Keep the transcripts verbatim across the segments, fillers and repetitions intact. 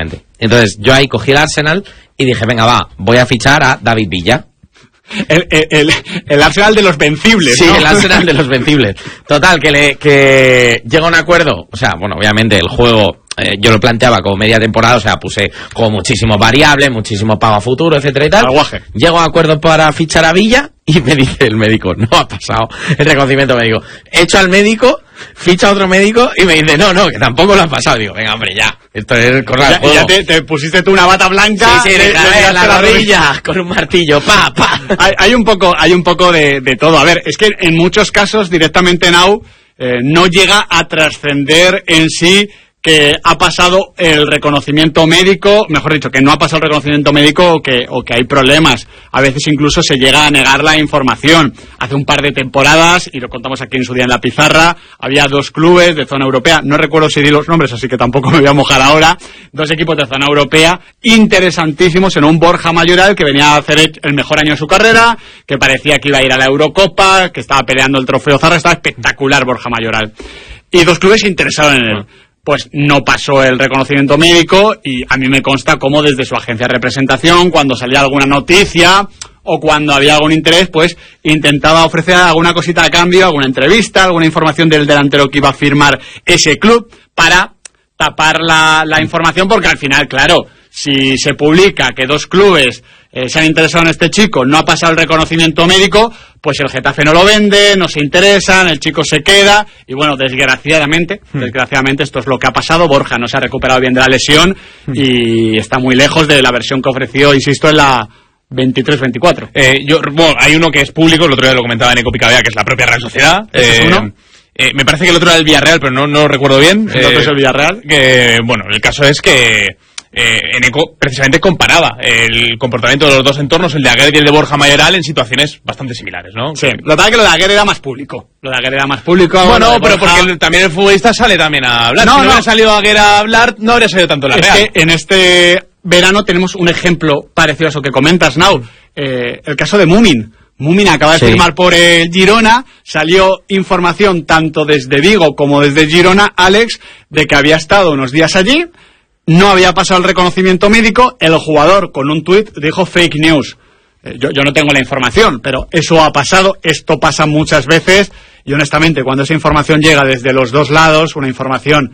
Efectivamente. Entonces yo ahí cogí el Arsenal y dije, venga, va, voy a fichar a David Villa. El, el, el, el Arsenal de los vencibles, sí, ¿no? el Arsenal de los vencibles. Total, que, le, que llega a un acuerdo. O sea, bueno, obviamente el juego eh, yo lo planteaba como media temporada, o sea, puse como muchísimos variables, muchísimo pago a futuro, etcétera y tal. Aguaje. Llego a un acuerdo para fichar a Villa y me dice el médico, no ha pasado el reconocimiento médico. Echo al médico, ficha a otro médico y me dice, no, no, que tampoco lo ha pasado. Digo, venga, hombre, ya. Esto es correr al juego. Ya te, te pusiste tú una bata blanca. Sí, sí, de, de, de, de la rodilla, con un martillo, pa, pa. Hay, hay un poco, hay un poco de, de todo. A ver, es que en muchos casos directamente Now eh, no llega a trascender en sí que ha pasado el reconocimiento médico, mejor dicho, que no ha pasado el reconocimiento médico o que, o que hay problemas. A veces incluso se llega a negar la información. Hace un par de temporadas, y lo contamos aquí en su día en la pizarra, había dos clubes de zona europea, no recuerdo si di los nombres, así que tampoco me voy a mojar ahora, dos equipos de zona europea interesantísimos en un Borja Mayoral que venía a hacer el mejor año de su carrera, que parecía que iba a ir a la Eurocopa, que estaba peleando el trofeo Zarra, estaba espectacular Borja Mayoral. Y dos clubes interesados en él. Pues no pasó el reconocimiento médico y a mí me consta cómo desde su agencia de representación, cuando salía alguna noticia o cuando había algún interés, pues intentaba ofrecer alguna cosita a cambio, alguna entrevista, alguna información del delantero que iba a firmar ese club para tapar la, la información, porque al final, claro, si se publica que dos clubes eh, se han interesado en este chico, no ha pasado el reconocimiento médico, pues el Getafe no lo vende, no se interesan, el chico se queda, y bueno, desgraciadamente, hmm. desgraciadamente esto es lo que ha pasado. Borja no se ha recuperado bien de la lesión hmm. y está muy lejos de la versión que ofreció, insisto, en la veintitrés veinticuatro. Eh, yo, bueno, hay uno que es público, el otro día lo comentaba en Eco Picabea, que es la propia Real Sociedad. ¿Ese eh, es uno? Eh, me parece que el otro era el Villarreal, pero no, no recuerdo bien. Entonces eh, el Villarreal. Que, bueno, el caso es que eh, en Eco precisamente comparaba el comportamiento de los dos entornos, el de Aguerd y el de Borja Mayoral, en situaciones bastante similares, ¿no? Sí, lo que pasa es que lo de Aguerd era más público. Lo de Aguerd era más público. Bueno, pero Borja... porque el, también el futbolista sale también a hablar. No, si no, no hubiera salido Aguerd a hablar, no habría salido tanto la es Real. Que en este verano tenemos un ejemplo parecido a eso que comentas, Now. Eh, el caso de Mumin. Mumin acaba de sí. firmar por el Girona, salió información tanto desde Vigo como desde Girona, Alex, de que había estado unos días allí, no había pasado el reconocimiento médico, el jugador con un tuit dijo fake news. Eh, yo, yo no tengo la información, pero eso ha pasado, esto pasa muchas veces, y honestamente cuando esa información llega desde los dos lados, una información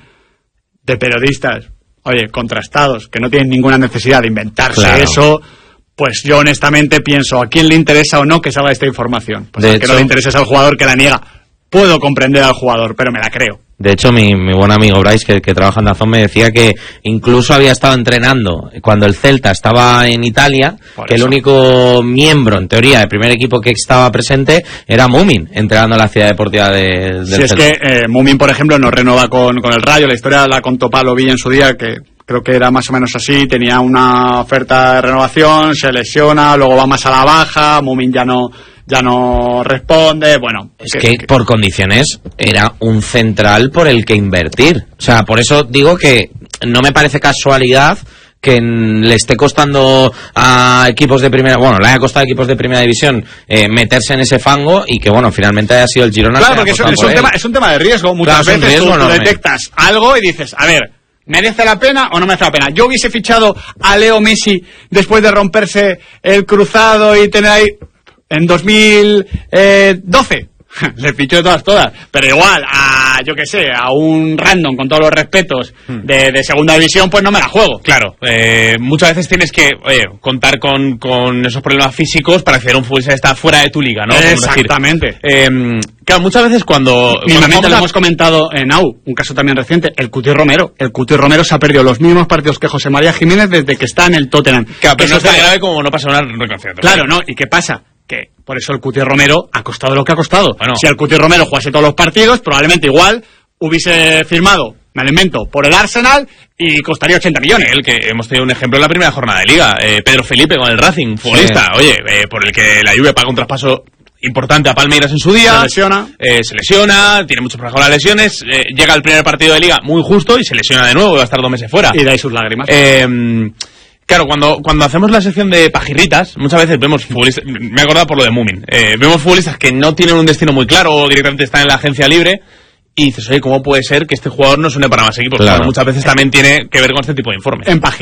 de periodistas, oye, contrastados, que no tienen ninguna necesidad de inventarse claro. eso... Pues yo honestamente pienso, ¿a quién le interesa o no que salga esta información? Pues al que no le interesa es al jugador que la niega. Puedo comprender al jugador, pero me la creo. De hecho, mi, mi buen amigo Bryce, que, que trabaja en Dazón, me decía que incluso había estado entrenando cuando el Celta estaba en Italia, Por que eso. el único miembro, en teoría, del primer equipo que estaba presente era Mumin, entrenando en la ciudad deportiva de, del sí, Celta. Es que eh, Mumin, por ejemplo, no renueva con, con el Rayo. La historia la contó Pablo Villa en su día, que... creo que era más o menos así, tenía una oferta de renovación, se lesiona, luego va más a la baja, Mumin ya no ya no responde, bueno... Es que, que, que por condiciones era un central por el que invertir. O sea, por eso digo que no me parece casualidad que le esté costando a equipos de primera, bueno, le haya costado a equipos de primera división eh, meterse en ese fango y que, bueno, finalmente haya sido el Girona. Claro, porque eso, es, un tema, es un tema de riesgo. Muchas claro, veces riesgo, tú, tú detectas algo y dices, a ver... ¿merece la pena o no merece la pena? Yo hubiese fichado a Leo Messi después de romperse el cruzado y tener ahí en dos mil doce. Le fichó de todas, todas. Pero igual, a, yo qué sé, a un random, con todos los respetos, de, de segunda división, pues no me la juego. Claro, eh, muchas veces tienes que oye, contar con, con esos problemas físicos para acceder a un futbolista que está fuera de tu liga, ¿no? Exactamente. Eh, claro, muchas veces cuando... Mismamente lo a... hemos comentado en A U, un caso también reciente, el Cuti Romero. El Cuti Romero se ha perdido los mismos partidos que José María Jiménez desde que está en el Tottenham. Claro, pero eso no es tan grave como no pasa una reconocimiento. Claro, ¿no? ¿Y qué pasa? Que por eso el Cuti Romero ha costado lo que ha costado. Bueno. Si el Cuti Romero jugase todos los partidos, probablemente igual hubiese firmado, me lo invento, por el Arsenal y costaría ochenta millones. El que hemos tenido un ejemplo en la primera jornada de Liga, eh, Pedro Felipe con el Racing, futbolista, sí. oye, eh, por el que la Juve paga un traspaso importante a Palmeiras en su día. Se lesiona. Eh, se lesiona, tiene muchos problemas con las lesiones, eh, llega al primer partido de Liga muy justo y se lesiona de nuevo, va a estar dos meses fuera. Y de ahí sus lágrimas. Eh... Claro, cuando cuando hacemos la sección de pajirritas, muchas veces vemos futbolistas, me he acordado por lo de Mumin, eh, vemos futbolistas que no tienen un destino muy claro o directamente están en la agencia libre y dices, oye, ¿cómo puede ser que este jugador no suene para más equipos? Claro. Bueno, muchas veces también tiene que ver con este tipo de informes. En